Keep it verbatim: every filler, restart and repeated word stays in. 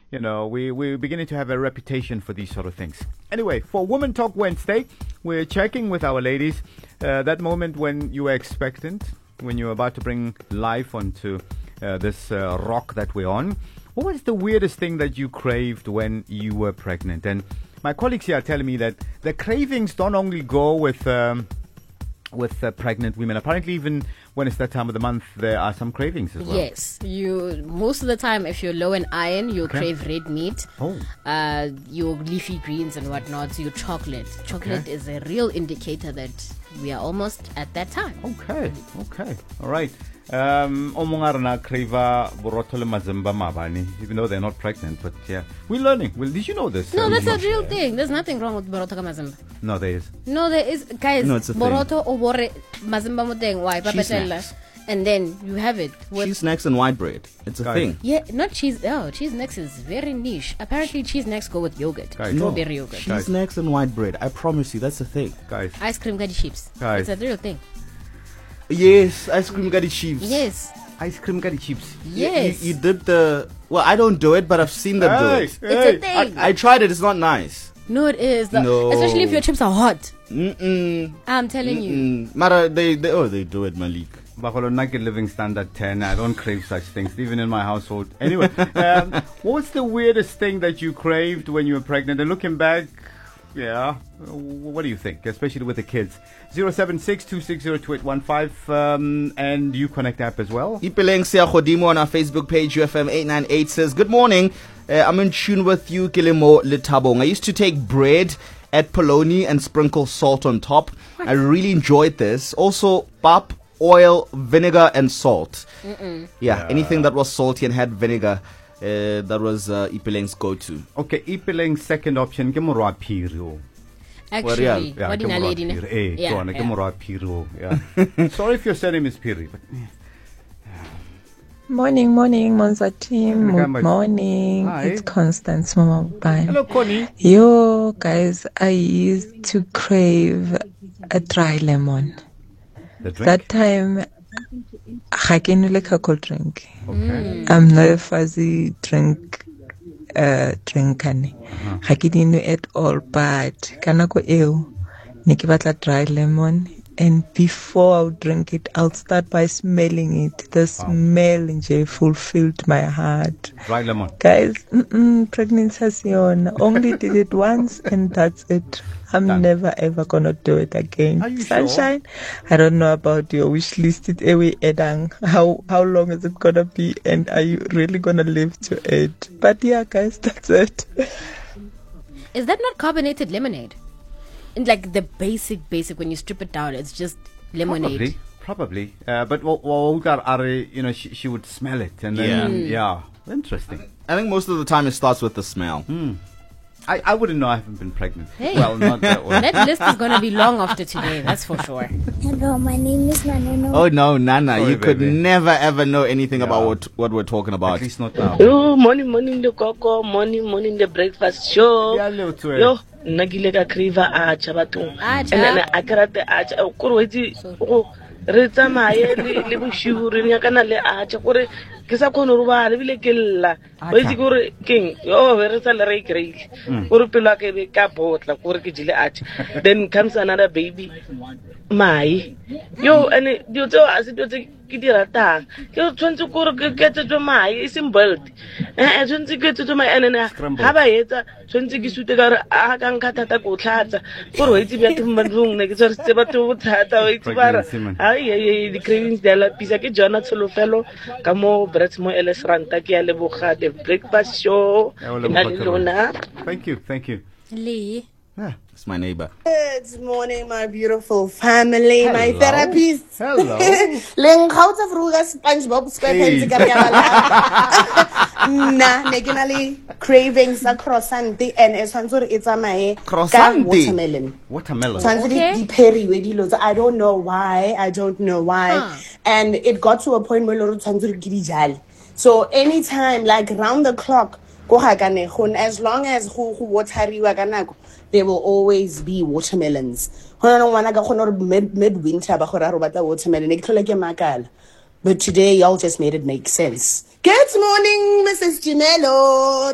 you know, we, we're beginning to have a reputation for these sort of things. Anyway, for Woman Talk Wednesday, we're checking with our ladies uh, that moment when you were expectant, when you were about to bring life onto uh, this uh, rock that we're on. What was the weirdest thing that you craved when you were pregnant? And my colleagues here are telling me that the cravings don't only go with um, with uh, pregnant women. Apparently, even when it's that time of the month, there are some cravings as well. Yes, you most of the time, if you're low in iron, you'll okay. crave red meat, oh. uh, your leafy greens and whatnot. Your chocolate. Chocolate okay. is a real indicator that we are almost at that time. Okay, okay, all right. Um, Omongarna creva borotho le mazimba mabani, even though they're not pregnant, but yeah, we're learning. Well, did you know this? No, uh, that's a real thing. There's nothing wrong with borotho mazimba. No, there is. No, there is, guys. No, it's a borotho or bore mazimba moteng. Why? And then you have it with cheese snacks and white bread. It's a Guys. thing. Yeah, not cheese. Oh, cheese snacks is very niche. Apparently, cheese snacks go with yogurt, Guys. strawberry No. yogurt, Cheese snacks and white bread. I promise you, that's a thing. Guys, ice cream gadi chips. Guys. It's a real thing. Yes, ice cream gadi chips. Yes. ice cream curry chips. Yes. You, you did the. Well, I don't do it, but I've seen them do Hey, it. hey. It's a thing. I, I tried it. It's not nice. No, it is. The, No. Especially if your chips are hot. Mm-mm. I'm telling you. Mm-mm. Mara, they, they, oh, they do it, Malik. Bakolo Naked Living Standard ten. I don't crave such things, even in my household. Anyway, um, what's the weirdest thing that you craved when you were pregnant? And looking back, yeah, what do you think, especially with the kids? zero seven six two six zero two eight one five um, and you connect app as well. Ipeleng Sia Khodimo on our Facebook page, U F M eight nine eight says, good morning. Uh, I'm in tune with you, Kilimo Litabong. I used to take bread at polony and sprinkle salt on top. What? I really enjoyed this. Also, pap, oil, vinegar, and salt. Mm-mm. Yeah, Yeah. anything that was salty and had vinegar, uh, that was uh, Ipeleng's go-to. Okay, Ipeleng's second option, ke morwa phiri. Actually, Yeah, what ke in a morwa lady? phiri. Eh, Yeah, ke ona, ke yeah. morwa phiri, yeah. Sorry if your surname is Phiri, but yeah. Morning, morning, Monza team. Hello, Good guys. morning. Hi. It's Constance Mama Bye. Hello, Connie. Yo, guys, I used to crave a dry lemon. The drink. That time, I can like a cold drink. Okay. I'm not a fuzzy drink uh, drinker. I didn't know at all, but kanako ew, niki batla dry lemon. And before I would drink it, I'll start by smelling it. The smell nje fulfilled my heart. Dry lemon. Guys, mm-mm, pregnancy only did it once and that's it. I'm Done. never ever gonna do it again. Are you Sunshine, I don't know about your wish list. It away edang. How how long is it gonna be? And are you really gonna live to it? But yeah, guys, that's it. Is that not carbonated lemonade? And like the basic, basic, when you strip it down, it's just lemonade. Probably, probably. Uh, but what Olgar Are, you know, she, she would smell it, and then yeah, yeah. Interesting. I think most of the time it starts with the smell. Mm. I, I wouldn't know. I haven't been pregnant. Hey. Well, not that one. That list is gonna be long after today. That's for sure. Hello, my name is Nanono. Oh no, Nana, Sorry, you could baby. never ever know anything Yeah. about what what we're talking At about. least not now. Yo, morning, morning, the coco, morning, morning, the breakfast show. Yeah, little too. Yo, nagile ka kriva acha batung. Acha. And then I karate acha. O kurweti o reta maye le le bushibu re nya kana le acha kore ke sa khono ruba le bile kella. O itse kore king yo re sa le re kry. Kore pela ke be ka botla kore ke jile acha. Then comes another baby. Mai. Yo, and you tell us it was a kidirata. You twenty kore ke get to mai is in build. Eh twenty get to my and ha ba etsa twenty ke sute ka re a ka nka thata ko tlhatsa. Kore o itse bya tumandung ne ke tsere se batho bothata o itse bara. Ai ai di cravings de la pizza ke Jona Tsolofelo ka mo Bretsmo Ellis Ranta ke ya leboga the breakfast show. Ina le lona. Thank you, thank you. Lee. Yeah. It's my neighbor. Good morning, my beautiful family, Hello. my therapists. Hello. Leng khauta fruga SpongeBob SquarePants ka bya bala. Na neginally cravings a croissant and es tshwantsore e tsamaye ka Croissant? watermelon. Watermelon. Tshwantsore Okay. di peri we di lo tsa- I don't know why. I don't know why. Huh. And it got to a point where lo tshwantsore ke di jale. So anytime like round the clock go ga ka ne gon as long as go go wateriwa ka nako there will always be watermelons. Hona no ngwana ka khona re mid midwinter ba gore a re batla watermelon e tlhola ke makala. But today y'all just made it make sense. Good morning, Missus Janello.